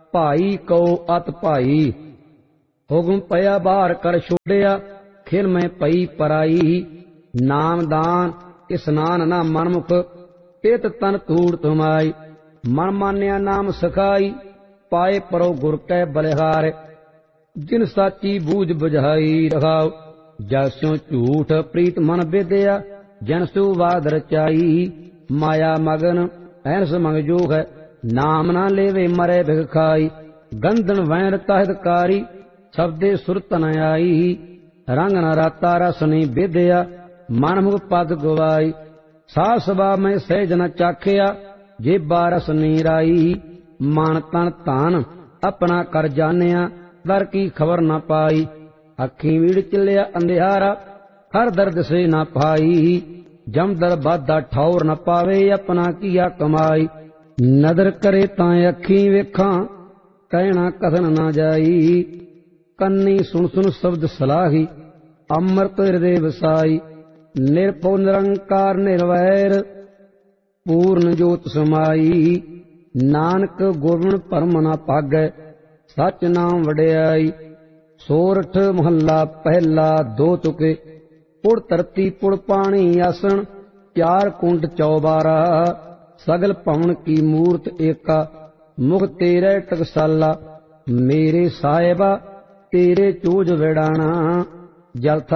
ਭਾਈ Q ਅਤ ਭਾਈ। ਹੁਕਮ ਪਿਆ ਬਾਹਰ ਕਰ ਛੋੜਿਆ, ਖਿਲ ਮੈਂ ਪਈ ਪਰਾਈ। ਨਾਮਦਾਨ ਇਸਨਾਨ ਨਾ ਮਨਮੁਖ, ਇਤ ਤਨ ਧੂੜ ਤੁਮਾਈ। ਮਨ ਮਾਨਿਆ ਨਾਮ ਸਖਾਈ, ਪਾਏ ਪਰੋ ਗੁਰ ਕੈ ਬਲਿਹਾਰ। ਜਿਨ ਸਾਚੀ ਬੂਝ ਬੁਝਾਈ ਰਖਾਉ, ਜਗ ਸਿਉ ਝੂਠ ਪ੍ਰੀਤ ਮਨ ਵਿਦਿਆ। ਜਨ ਸਿਉ ਬਾਦ ਰਚਾਈ, ਮਾਇਆ ਮਗਨ ਐਨਸ ਮੰਗ ਜੋਗ ਹੈ। ਨਾਮ ਨਾ ਲੇਵੇ ਮਰੇ ਭਿਖ ਖਾਈ। ਗੰਧਨ ਵੈਣ ਤਹਿਤਕਾਰੀ, ਸ਼ਬਦੇ ਸੁਰਤ ਨ ਆਈ। ਰੰਗ ਨ ਰਾਤਾ ਰਸ ਨੀ ਵਿਦਿਆ, ਮਨ ਮੁਖ ਪਦ ਗਵਾਈ। ਸਾਧ ਸਭਾ ਮੈਂ ਸਹਿਜ ਨ ਚਾਖਿਆ, ਜੇਬਾ ਰਸ ਨੀ ਰਾਈ। ਮਨ ਤਨ ਧਨ ਆਪਣਾ ਕਰ ਜਾਣਿਆ, ਦਰ ਕੀ ਖਬਰ ਨ ਪਾਈ। ਅੱਖੀ ਵੀੜ ਚੱਲਿਆ ਅੰਧਿਆਰਾ, ਹਰ ਦਰਦ ਸੇ ਨ ਪਾਈ। ਜਮਦਰ ਬਾਧਾ ਠੌਰ ਨ ਪਾਵੇ, ਆਪਣਾ ਕੀਆ ਕਮਾਈ। ਨਦਰ ਕਰੇ ਤਾਂ ਅੱਖੀ ਵੇਖਾਂ, ਕਹਿਣਾ ਕਥਨ ਨਾ ਜਾਈ। ਕੰਨੀ ਸੁਣ ਸੁਣ ਸ਼ਬਦ ਸਲਾਹੀ, ਅੰਮ੍ਰਿਤ ਹਿਰਦੇ ਵਸਾਈ। ਨਿਰਭਉ ਨਿਰੰਕਾਰ ਨਿਰਵੈਰ, ਪੂਰਨ ਜੋਤ ਸਮਾਈ। ਨਾਨਕ ਗੁਰਮੁਖ ਭਰਮ ਨਾ ਭਾਗੈ, ਸਚ ਨਾਮ ਵਡਿਆਈ। ਸੋਰਠ ਮਹੱਲਾ ਪਹਿਲਾ ਦੋ ਤੁਕੇ। ਪੁੜ ਧਰਤੀ ਪੁੜ ਪਾਣੀ ਆਸਣ, ਚਾਰ ਕੁੰਡ ਚੌਬਾਰਾ। ਸਗਲ ਭਵਨ ਕੀ ਮੂਰਤ ਏਕਾ, ਮੁਖ ਤੇਰੇ ਟਕਸਾਲਾ। ਮੇਰੇ ਸਾਹਿਬਾ ਤੇਰੇ ਚੂਜ ਵਿੜਾਣਾ, ਜਲ